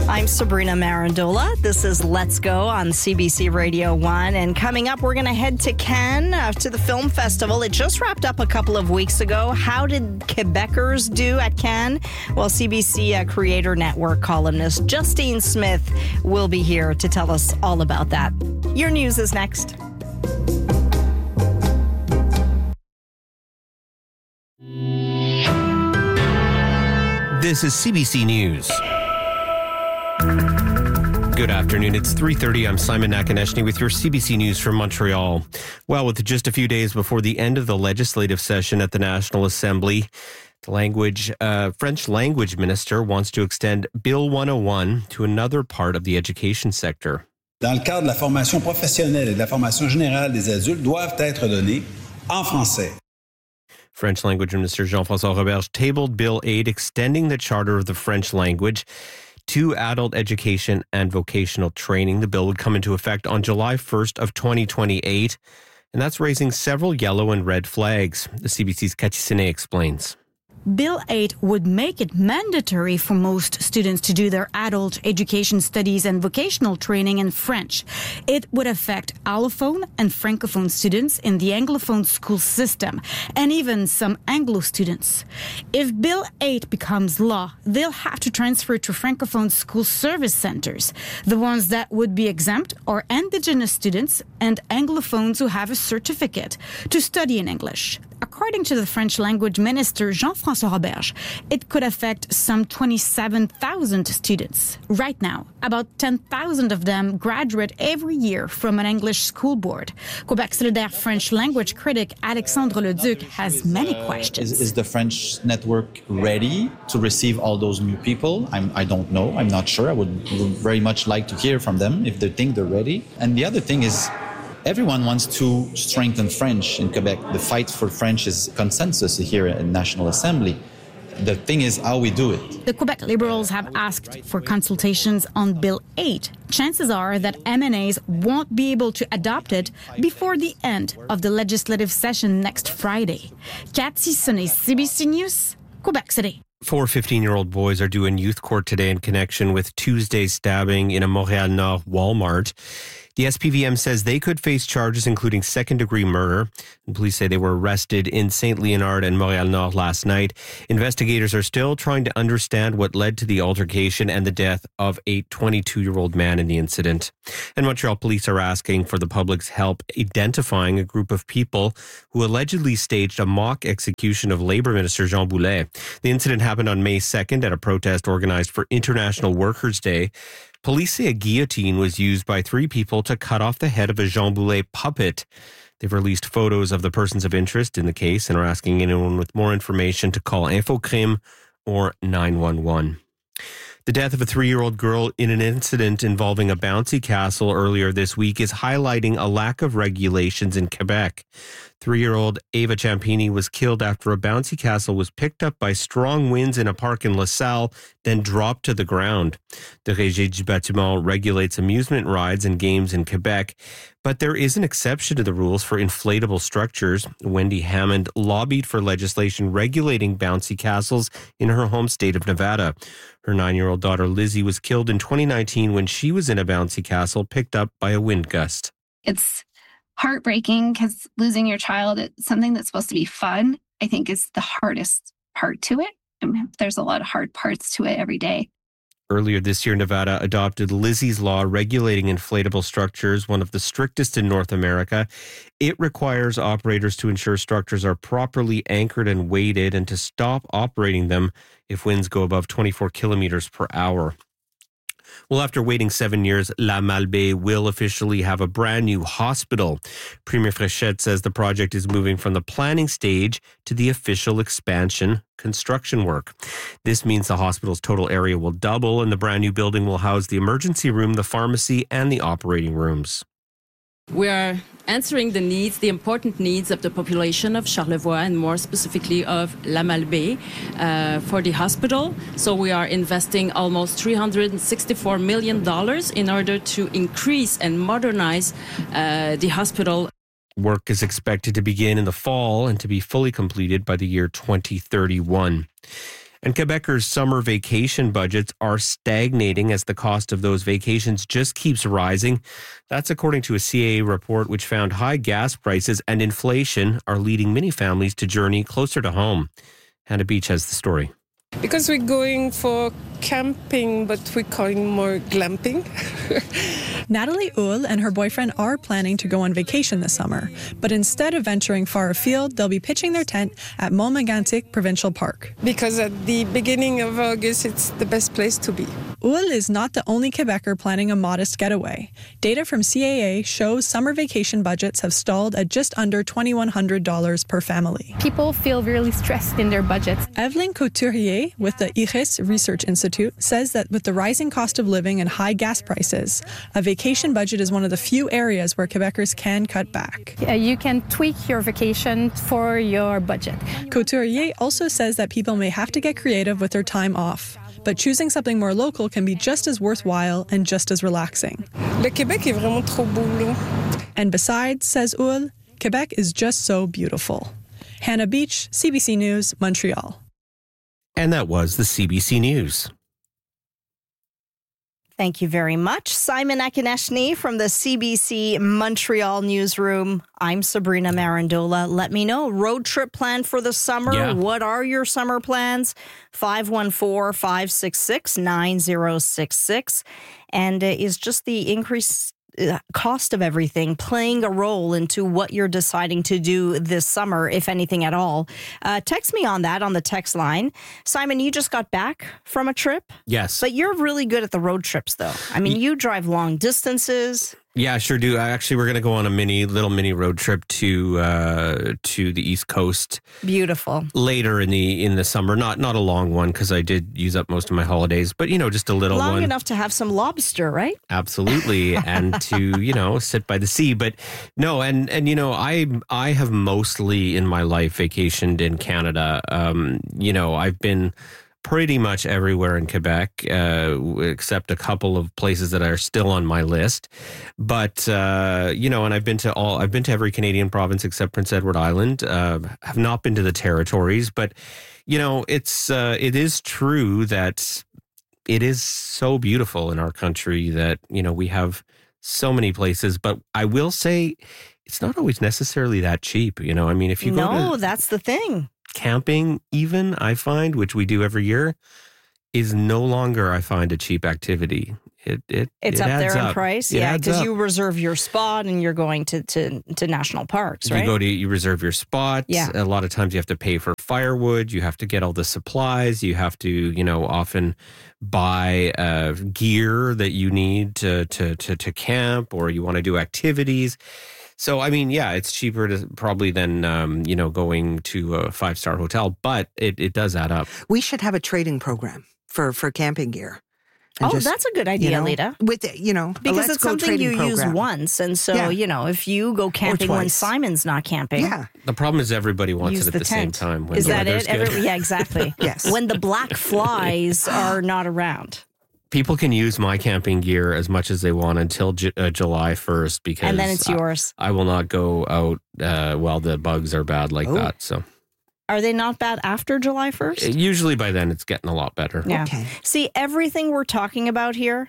I'm Sabrina Marandola. This is Let's Go on CBC Radio 1. And coming up, we're going to head to Cannes, to the film festival. It just wrapped up a couple of weeks ago. How did Quebecers do at Cannes? Well, CBC Creator Network columnist Justine Smith will be here to tell us all about that. Your news is next. This is CBC News. Good afternoon. It's 3:30. I'm Simon Nakonechny with your CBC News from Montreal. Well, with just a few days before the end of the legislative session at the National Assembly, the French language minister wants to extend Bill 101 to another part of the education sector. Dans le cadre de la formation professionnelle et de la formation générale des adultes doivent être données en français. French language minister Jean-François Roberge tabled Bill 8 extending the charter of the French language to adult education and vocational training. The bill would come into effect on July 1st of 2028, and that's raising several yellow and red flags. The CBC's Cathy Sine explains. Bill 8 would make it mandatory for most students to do their adult education studies and vocational training in French. It would affect allophone and francophone students in the Anglophone school system, and even some Anglo students. If Bill 8 becomes law, they'll have to transfer to francophone school service centers. The ones that would be exempt are Indigenous students and Anglophones who have a certificate to study in English. According to the French language minister Jean-François Roberge, it could affect some 27,000 students. Right now, about 10,000 of them graduate every year from an English school board. Quebec Solidaire French language critic Alexandre Leduc has many questions. Is the French network ready to receive all those new people? I don't know. I'm not sure. I would very much like to hear from them if they think they're ready. And the other thing is, everyone wants to strengthen French in Quebec. The fight for French is consensus here in National Assembly. The thing is how we do it. The Quebec Liberals have asked for consultations on Bill 8. Chances are that MNAs won't be able to adopt it before the end of the legislative session next Friday. Cathy Sine, CBC News, Quebec City. 4 15-year-old boys are due in youth court today in connection with Tuesday's stabbing in a Montréal-Nord Walmart. The SPVM says they could face charges including second-degree murder. And police say they were arrested in St. Leonard and Montréal-Nord last night. Investigators are still trying to understand what led to the altercation and the death of a 22-year-old man in the incident. And Montreal police are asking for the public's help identifying a group of people who allegedly staged a mock execution of Labour Minister Jean Boulet. The incident happened on May 2nd at a protest organized for International Workers' Day. Police say a guillotine was used by 3 people to cut off the head of a Jean Boulet puppet. They've released photos of the persons of interest in the case and are asking anyone with more information to call Infocrime or 911. The death of a 3-year-old girl in an incident involving a bouncy castle earlier this week is highlighting a lack of regulations in Quebec. 3-year-old Ava Ciampini was killed after a bouncy castle was picked up by strong winds in a park in LaSalle, then dropped to the ground. The Régie du Bâtiment regulates amusement rides and games in Quebec, but there is an exception to the rules for inflatable structures. Wendy Hammond lobbied for legislation regulating bouncy castles in her home state of Nevada. Her 9-year-old daughter Lizzie was killed in 2019 when she was in a bouncy castle picked up by a wind gust. It's heartbreaking because losing your child at something that's supposed to be fun, I think, is the hardest part to it. I mean, there's a lot of hard parts to it every day. Earlier this year, Nevada adopted Lizzie's Law regulating inflatable structures, one of the strictest in North America. It requires operators to ensure structures are properly anchored and weighted and to stop operating them if winds go above 24 kilometers per hour. Well, after waiting 7 years, La Malbaie will officially have a brand new hospital. Premier Fréchette says the project is moving from the planning stage to the official expansion construction work. This means the hospital's total area will double and the brand new building will house the emergency room, the pharmacy, and the operating rooms. We are answering the important needs of the population of Charlevoix and more specifically of La Malbaie for the hospital. So we are investing almost $364 million in order to increase and modernize the hospital. Work is expected to begin in the fall and to be fully completed by the year 2031. And Quebecers' summer vacation budgets are stagnating as the cost of those vacations just keeps rising. That's according to a CAA report which found high gas prices and inflation are leading many families to journey closer to home. Hannah Beach has the story. Because we're going for camping, but we're calling more glamping. Natalie Uhl and her boyfriend are planning to go on vacation this summer, but instead of venturing far afield, they'll be pitching their tent at Mont-Mégantic Provincial Park. Because at the beginning of August, it's the best place to be. Uhl is not the only Quebecer planning a modest getaway. Data from CAA shows summer vacation budgets have stalled at just under $2,100 per family. People feel really stressed in their budgets. Evelyn Couturier with the IRIS Research Institute says that with the rising cost of living and high gas prices, a vacation budget is one of the few areas where Quebecers can cut back. You can tweak your vacation for your budget. Couturier also says that people may have to get creative with their time off, but choosing something more local can be just as worthwhile and just as relaxing. Le Québec est vraiment trop beau, là. And besides, says Uhl, Quebec is just so beautiful. Hannah Beach, CBC News, Montreal. And that was the CBC News. Thank you very much. Simon Akineshny from the CBC Montreal newsroom. I'm Sabrina Marandola. Let me know. Road trip plan for the summer. Yeah. What are your summer plans? 514-566-9066. And is just the increase cost of everything playing a role into what you're deciding to do this summer, if anything at all? Text me on that on the text line. Simon, you just got back from a trip? Yes. But you're really good at the road trips, though. I mean, you drive long distances. Yeah, I sure do. Actually, we're going to go on a little mini road trip to the East Coast. Beautiful. Later in the summer, not a long one because I did use up most of my holidays, but just a little long one. Enough to have some lobster, right? Absolutely, and to sit by the sea. But no, and I have mostly in my life vacationed in Canada. I've been pretty much everywhere in Quebec, except a couple of places that are still on my list. But and I've been to every Canadian province except Prince Edward Island. Have not been to the territories, but it is true that it is so beautiful in our country that we have so many places. But I will say, it's not always necessarily that cheap. If you go that's the thing. Camping, even, I find, which we do every year, is no longer, I find, a cheap activity. It's up there in price, yeah, because you reserve your spot and you're going to national parks, right? You reserve your spot. Yeah. A lot of times you have to pay for firewood. You have to get all the supplies. You have to, often buy gear that you need to camp, or you want to do activities. So, it's cheaper probably than, going to a 5-star hotel, but it does add up. We should have a trading program for camping gear. That's a good idea, Lita. With, because it's something you use once. And so, if you go camping when Simon's not camping. Yeah. The problem is everybody wants it at the same time. Is that it? Yeah, exactly. Yes. When the black flies are not around. People can use my camping gear as much as they want until July 1st, because and then it's yours. I will not go out while the bugs are bad like that. So, are they not bad after July 1st? Usually by then it's getting a lot better. Yeah. Okay. See, everything we're talking about here,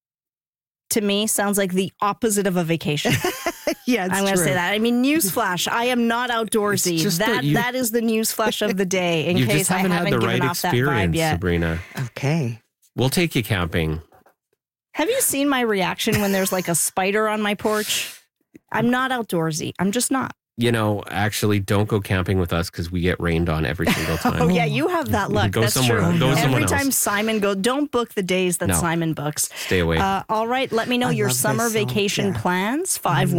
to me, sounds like the opposite of a vacation. Yeah, it's I'm going to say that. Newsflash, I am not outdoorsy. That is the newsflash of the day, in case I haven't given off that vibe yet. Sabrina. Okay. We'll take you camping. Have you seen my reaction when there's like a spider on my porch? I'm not outdoorsy. I'm just not. Actually, don't go camping with us because we get rained on every single time. Oh, yeah, you have that luck. Go That's somewhere. true. Go Every else. time Simon don't book the days that Simon books. Stay away. All right, let me know your summer vacation plans.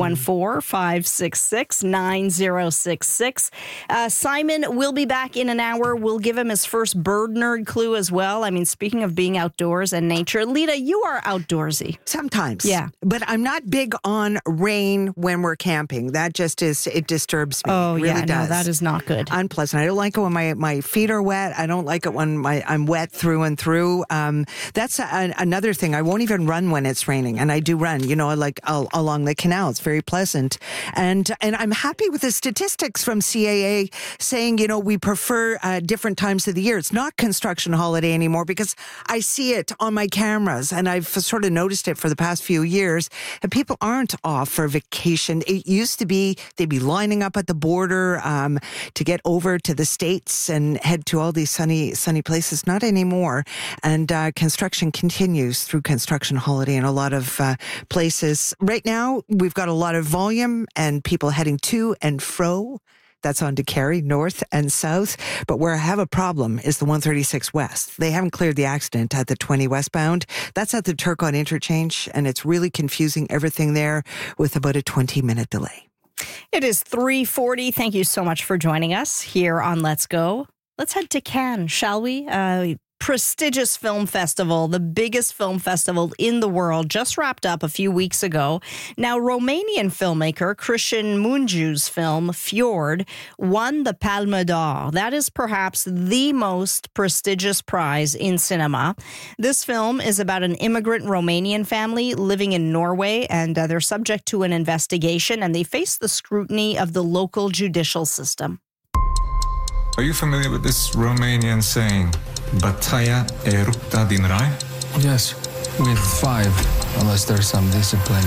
514-566-9066. Simon will be back in an hour. We'll give him his first bird nerd clue as well. Speaking of being outdoors and nature, Lita, you are outdoorsy. Sometimes. Yeah. But I'm not big on rain when we're camping. That just is, It disturbs me. Oh, it really does. No, that is not good. Unpleasant. I don't like it when my feet are wet. I don't like it when I'm wet through and through. That's another thing. I won't even run when it's raining, and I do run. Like along the canal. It's very pleasant, and I'm happy with the statistics from CAA saying we prefer different times of the year. It's not construction holiday anymore because I see it on my cameras, and I've sort of noticed it for the past few years. And people aren't off for vacation. It used to be they'd be lining up at the border to get over to the States and head to all these sunny places. Not anymore. And construction continues through construction holiday in a lot of places. Right now, we've got a lot of volume and people heading to and fro. That's on to Carey, north and south. But where I have a problem is the 136 West. They haven't cleared the accident at the 20 westbound. That's at the Turcotte interchange, and it's really confusing everything there with about a 20-minute delay. It is 3:40. Thank you so much for joining us here on Let's Go. Let's head to Cannes, shall we? Prestigious film festival, the biggest film festival in the world, just wrapped up a few weeks ago. Now, Romanian filmmaker Cristian Mungiu's film Fjord won the Palme d'Or. That is perhaps the most prestigious prize in cinema. This film is about an immigrant Romanian family living in Norway, and they're subject to an investigation, and they face the scrutiny of the local judicial system. Are you familiar with this Romanian saying, Bătaia e rupta din rai? Yes, with 5, unless there's some discipline.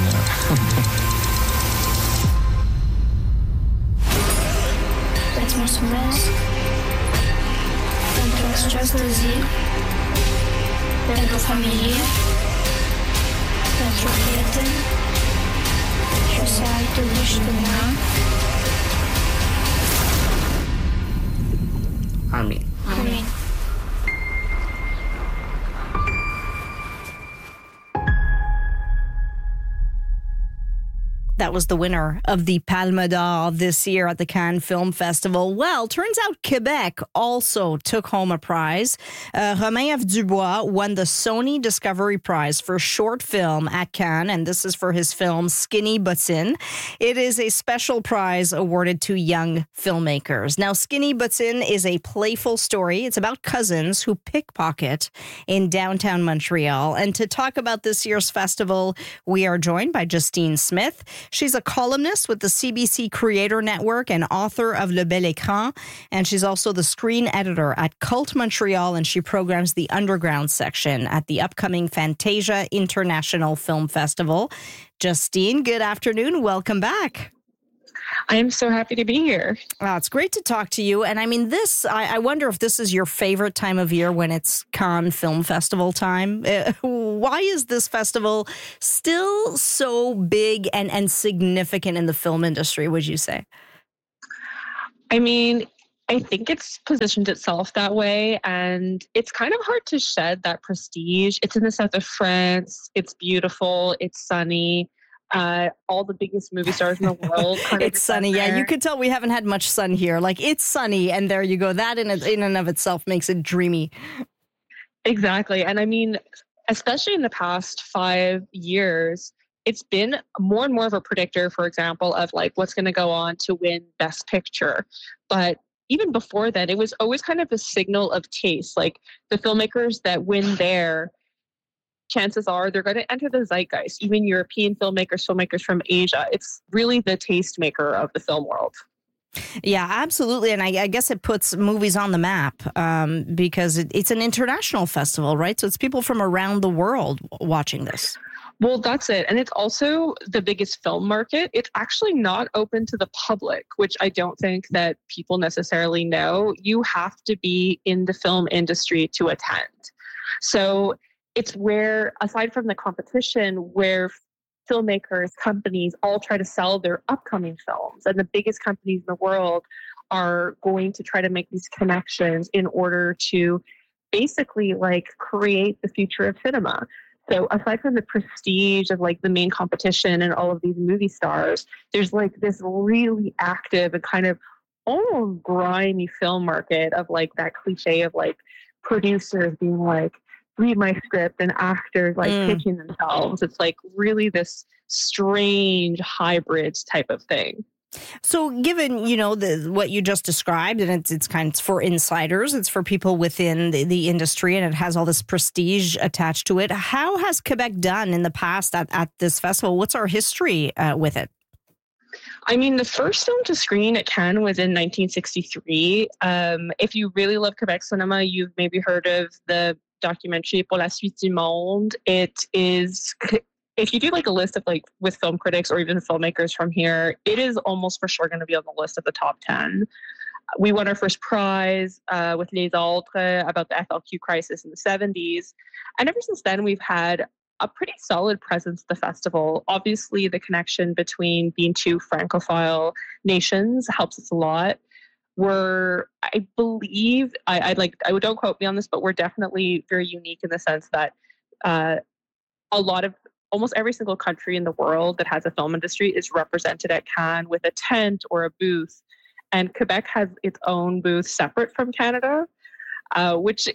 Îți mulțumesc pentru această zi, pentru familie, pentru prieteni și să ai tu niște bani. Amin. Amin. That was the winner of the Palme d'Or this year at the Cannes Film Festival. Well, turns out Quebec also took home a prize. Romain F. Dubois won the Sony Discovery Prize for short film at Cannes, and this is for his film Skinny Butsin. It is a special prize awarded to young filmmakers. Now, Skinny Butsin is a playful story. It's about cousins who pickpocket in downtown Montreal. And to talk about this year's festival, we are joined by Justine Smith. She's a columnist with the CBC Creator Network and author of Le Bel Écran. And she's also the screen editor at Cult Montreal, and she programs the underground section at the upcoming Fantasia International Film Festival. Justine, good afternoon. Welcome back. I am so happy to be here. It's great to talk to you. And I mean, I wonder if this is your favorite time of year when it's Cannes Film Festival time. Why is this festival still so big and significant in the film industry, would you say? I mean, I think it's positioned itself that way, and it's kind of hard to shed that prestige. It's in the south of France. It's beautiful. It's sunny. All the biggest movie stars in the world. It's sunny. Yeah, you could tell we haven't had much sun here. Like, it's sunny, and there you go. That in and of itself makes it dreamy. Exactly. And I mean, especially in the past 5 years, it's been more and more of a predictor, for example, of like what's going to go on to win Best Picture. But even before that, it was always kind of a signal of taste. Like, the filmmakers that win there, chances are they're going to enter the zeitgeist. Even European filmmakers from Asia. It's really the tastemaker of the film world. Yeah, absolutely. And I guess it puts movies on the map because it's an international festival, right? So it's people from around the world watching this. Well, that's it. And it's also the biggest film market. It's actually not open to the public, which I don't think that people necessarily know. You have to be in the film industry to attend. So it's where, aside from the competition, where filmmakers, companies all try to sell their upcoming films. And the biggest companies in the world are going to try to make these connections in order to basically like create the future of cinema. So aside from the prestige of like the main competition and all of these movie stars, there's like this really active and kind of almost grimy film market of like that cliche of like producers being like, read my script, and actors like pitching themselves. It's like really this strange hybrid type of thing. So given, what you just described, and it's for insiders, it's for people within the industry, and it has all this prestige attached to it. How has Quebec done in the past at this festival? What's our history with it? I mean, the first film to screen at Cannes was in 1963. If you really love Quebec cinema, you've maybe heard of the documentary Pour la suite du monde. It is... If you do like a list of with film critics or even filmmakers from here, it is almost for sure going to be on the list of the top 10. We won our first prize with Les Autres about the FLQ crisis in the 70s. And ever since then, we've had a pretty solid presence at the festival. Obviously, the connection between being two Francophile nations helps us a lot. I believe, don't quote me on this, but we're definitely very unique in the sense that almost every single country in the world that has a film industry is represented at Cannes with a tent or a booth. And Quebec has its own booth separate from Canada, which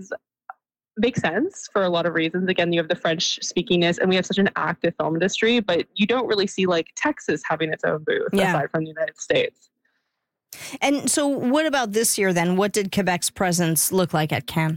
makes sense for a lot of reasons. Again, you have the French speakingness, and we have such an active film industry, but you don't really see Texas having its own booth aside from the United States. And so what about this year then? What did Quebec's presence look like at Cannes?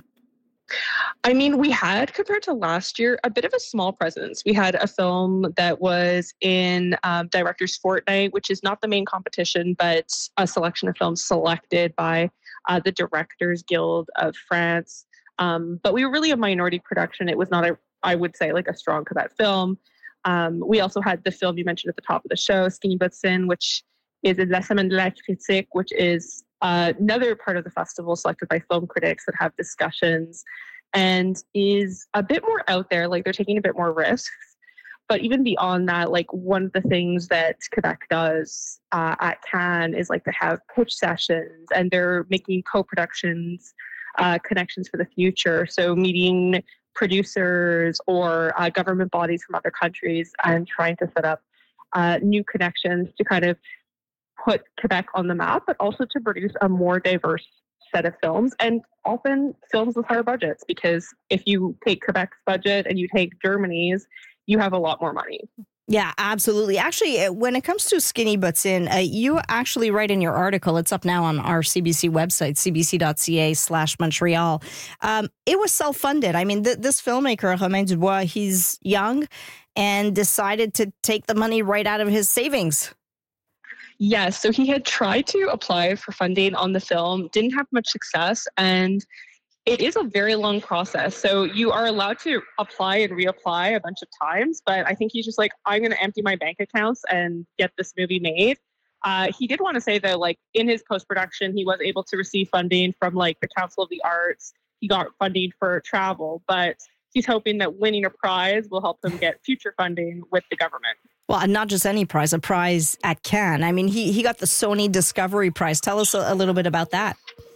I mean, we had, compared to last year, a bit of a small presence. We had a film that was in Directors Fortnight, which is not the main competition, but a selection of films selected by the Directors Guild of France. But we were really a minority production. It was not, I would say, a strong Quebec film. We also had the film you mentioned at the top of the show, Skinny Butsin, which is in La Semaine de la Critique, which is another part of the festival selected by film critics that have discussions and is a bit more out there. They're taking a bit more risks. But even beyond that, one of the things that Quebec does at Cannes is to have pitch sessions, and they're making co-productions, connections for the future. So meeting producers or government bodies from other countries and trying to set up new connections to kind of put Quebec on the map, but also to produce a more diverse set of films, and often films with higher budgets, because if you take Quebec's budget and you take Germany's, you have a lot more money. Yeah, absolutely. Actually, when it comes to Skinny Butsin, you actually write in your article, it's up now on our CBC website, cbc.ca/Montreal. It was self-funded. I mean, this filmmaker, Romain Dubois, he's young and decided to take the money right out of his savings. Yes, so he had tried to apply for funding on the film, didn't have much success, and it is a very long process. So you are allowed to apply and reapply a bunch of times, but I think he's just I'm going to empty my bank accounts and get this movie made. He did want to say, though, in his post-production, he was able to receive funding from the Council of the Arts. He got funding for travel, but he's hoping that winning a prize will help him get future funding with the government. Well, and not just any prize, a prize at Cannes. I mean, he got the Sony Discovery Prize. Tell us a little bit about that.